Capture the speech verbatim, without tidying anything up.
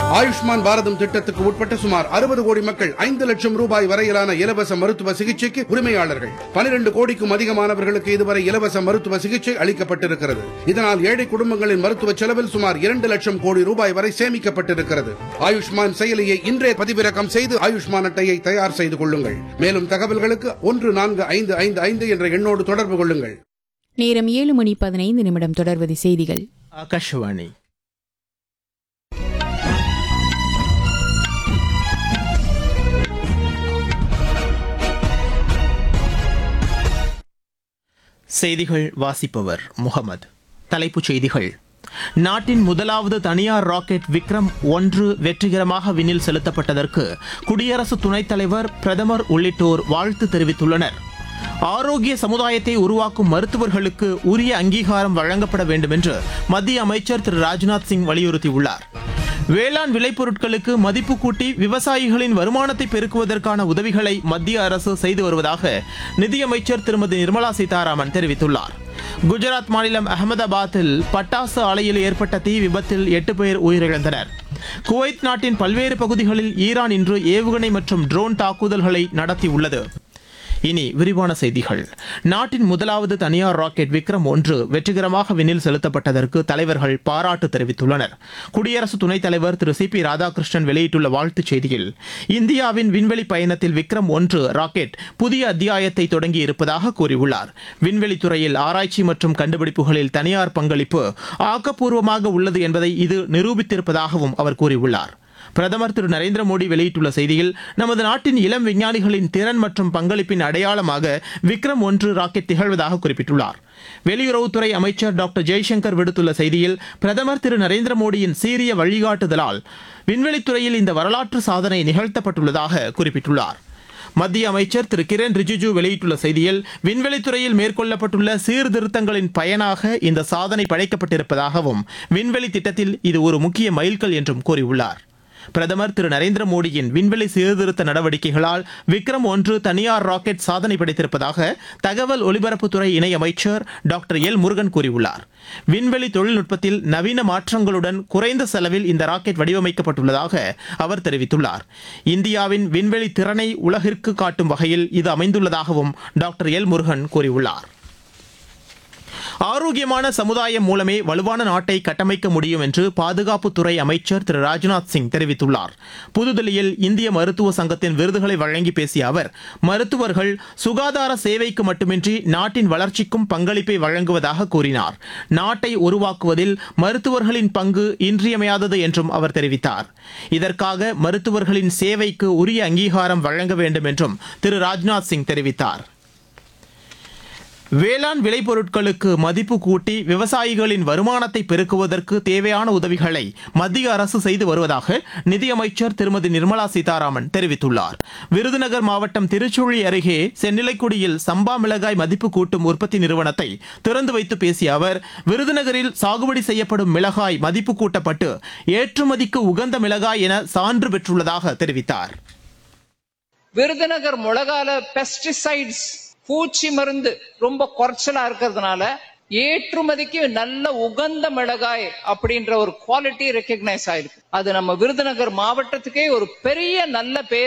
ஆயுஷ்மான் பாரதம் திட்டத்துக்கு உட்பட்ட சுமார் அறுபது கோடி மக்கள் ஐந்து லட்சம் ரூபாய் வரையிலான இலவச மருத்துவ சிகிச்சைக்கு உரிமையாளர்கள். பனிரெண்டு கோடிக்கும் அதிகமானவர்களுக்கு இதுவரை இலவச மருத்துவ சிகிச்சை அளிக்கப்பட்டிருக்கிறது. இதனால் ஏழை குடும்பங்களின் மருத்துவ செலவில் சுமார் இரண்டு லட்சம் கோடி ரூபாய் வரை சேமிக்கப்பட்டிருக்கிறது. ஆயுஷ்மான் செயலியை இன்றே பதிவிறக்கம் செய்து ஆயுஷ்மான் அட்டையை தயார் செய்து கொள்ளுங்கள். மேலும் தகவல்களுக்கு ஒன்று நான்கு ஐந்து ஐந்து ஐந்து என்ற எண்ணோடு தொடர்பு கொள்ளுங்கள். நேரம் ஏழு மணி பதினைந்து நிமிடம். தொடர்வது செய்திகள். ஆகாஷவாணி. செய்திகள் வாசிப்பவர் முகமது. தலைப்புச் செய்திகள். நாட்டின் முதலாவது தனியார் ராக்கெட் விக்ரம் ஒன்று வெற்றிகரமாக விண்ணில் செலுத்தப்பட்டதற்கு குடியரசு துணைத் தலைவர், பிரதமர் உள்ளிட்டோர் வாழ்த்து தெரிவித்துள்ளனர். ஆரோக்கிய சமுதாயத்தை உருவாக்கும் மருத்துவர்களுக்கு உரிய அங்கீகாரம் வழங்கப்பட வேண்டும் என்று மத்திய அமைச்சர் திரு ராஜ்நாத் சிங் வலியுறுத்தியுள்ளார். வேளாண் விளைபொருட்களுக்கு மதிப்பு கூட்டி விவசாயிகளின் வருமானத்தை பெருக்குவதற்கான உதவிகளை மத்திய அரசு செய்து வருவதாக நிதியமைச்சர் திருமதி நிர்மலா சீதாராமன் தெரிவித்துள்ளார். குஜராத் மாநிலம் அகமதாபாத்தில் பட்டாசு ஆலையில் ஏற்பட்ட தீ விபத்தில் எட்டு பேர் உயிரிழந்தனர். குவைத் நாட்டின் பல்வேறு பகுதிகளில் ஈரான் இன்று ஏவுகணை மற்றும் ட்ரோன் தாக்குதல்களை நடத்தியுள்ளது. இனி விரிவான செய்திகள். நாட்டின் முதலாவது தனியார் ராக்கெட் விக்ரம் ஒன்று வெற்றிகரமாக விண்ணில் செலுத்தப்பட்டதற்கு தலைவர்கள் பாராட்டு தெரிவித்துள்ளனர். குடியரசு துணைத் தலைவர் திரு சி பி ராதாகிருஷ்ணன் வெளியிட்டுள்ள வாழ்த்துச் செய்தியில், இந்தியாவின் விண்வெளி பயணத்தில் விக்ரம் ஒன்று ராக்கெட் புதிய அத்தியாயத்தை தொடங்கி இருப்பதாக கூறியுள்ளார். விண்வெளித்துறையில் ஆராய்ச்சி மற்றும் கண்டுபிடிப்புகளில் தனியார் பங்களிப்பு ஆக்கப்பூர்வமாக உள்ளது என்பதை இது நிரூபித்திருப்பதாகவும் அவர் கூறியுள்ளார். பிரதமர் திரு நரேந்திர மோடி வெளியிட்டுள்ள செய்தியில், நமது நாட்டின் இளம் விஞ்ஞானிகளின் திறன் மற்றும் பங்களிப்பின் அடையாளமாக விக்ரம் ஒன்று ராக்கெட் திகழ்வதாக குறிப்பிட்டுள்ளார். வெளியுறவுத்துறை அமைச்சர் டாக்டர் ஜெய்சங்கர் விடுத்துள்ள செய்தியில், பிரதமர் திரு நரேந்திர மோடியின் சீரிய வழிகாட்டுதலால் விண்வெளித்துறையில் இந்த வரலாற்று சாதனை நிகழ்த்தப்பட்டுள்ளதாக குறிப்பிட்டுள்ளார். மத்திய அமைச்சர் திரு கிரண் ரிஜிஜு வெளியிட்டுள்ள செய்தியில், விண்வெளித்துறையில் மேற்கொள்ளப்பட்டுள்ள சீர்திருத்தங்களின் பயனாக இந்த சாதனை படைக்கப்பட்டிருப்பதாகவும் விண்வெளி திட்டத்தில் இது ஒரு முக்கிய மைல்கல் என்றும் கூறியுள்ளார். பிரதமர் திரு நரேந்திர மோடியின் விண்வெளி சீர்திருத்த நடவடிக்கைகளால் விக்ரம் ஒன்று தனியார் ராக்கெட் சாதனை படைத்திருப்பதாக தகவல் ஒலிபரப்புத்துறை இணையமைச்சர் டாக்டர் எல் முருகன் கூறியுள்ளார். விண்வெளி தொழில்நுட்பத்தில் நவீன மாற்றங்களுடன் குறைந்த செலவில் இந்த ராக்கெட் வடிவமைக்கப்பட்டுள்ளதாக அவர் தெரிவித்துள்ளார். இந்தியாவின் விண்வெளி திறனை உலகிற்கு காட்டும் வகையில் இது அமைந்துள்ளதாகவும் டாக்டர் எல் முருகன் கூறியுள்ளார். ஆரோக்கியமான சமுதாயம் மூலமே வலுவான நாட்டை கட்டமைக்க முடியும் என்று பாதுகாப்புத்துறை அமைச்சர் திரு ராஜ்நாத் சிங் தெரிவித்துள்ளார். புதுதில்லியில் இந்திய மருத்துவ சங்கத்தின் விருதுகளை வழங்கி பேசிய அவர், மருத்துவர்கள் சுகாதார சேவைக்கு மட்டுமின்றி நாட்டின் வளர்ச்சிக்கும் பங்களிப்பை வழங்குவதாக கூறினார். நாட்டை உருவாக்குவதில் மருத்துவர்களின் பங்கு இன்றியமையாதது என்றும் அவர் தெரிவித்தார். இதற்காக மருத்துவர்களின் சேவைக்கு உரிய அங்கீகாரம் வழங்க வேண்டும் என்றும் திரு ராஜ்நாத் சிங் தெரிவித்தார். வேளாண் விளைபொருட்களுக்கு மதிப்பு கூட்டி விவசாயிகளின் வருமானத்தை பெருக்குவதற்கு தேவையான உதவிகளை மத்திய அரசு செய்து வருவதாக நிதியமைச்சர் திருமதி நிர்மலா சீதாராமன் தெரிவித்துள்ளார். விருதுநகர் மாவட்டம் திருச்சுழி அருகே சென்னிலைக்குடியில் சம்பா மிளகாய் மதிப்பு கூட்டும் உற்பத்தி நிறுவனத்தை திறந்து வைத்து பேசிய அவர், விருதுநகரில் சாகுபடி செய்யப்படும் மிளகாய் மதிப்பு கூட்டப்பட்டு ஏற்றுமதிக்கு உகந்த மிளகாய் என சான்று பெற்றுள்ளதாக தெரிவித்தார். விருதுநகர் மிளகால பெஸ்டிசைட்ஸ் பூச்சி மருந்து ரொம்ப குறைச்சலா இருக்கிறதுனால ஏற்றுமதிக்கு நல்ல உகந்த மிளகாய் அப்படின்ற ஒரு குவாலிட்டி ரெக்கக்னைஸ் ஆயிருக்கு. அது நம்ம விருதுநகர் மாவட்டத்துக்கே ஒரு பெரிய நல்ல பேர்